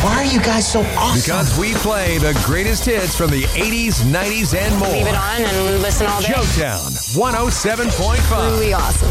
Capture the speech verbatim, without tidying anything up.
Why are you guys so awesome? Because we play the greatest hits from the eighties, nineties, and more. Leave it on and listen all day. Joetown one oh seven point five. Really awesome.